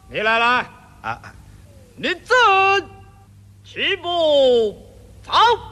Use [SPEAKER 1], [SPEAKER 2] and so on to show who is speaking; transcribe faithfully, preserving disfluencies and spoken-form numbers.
[SPEAKER 1] 你来来
[SPEAKER 2] 啊，
[SPEAKER 1] 立正，齐步走。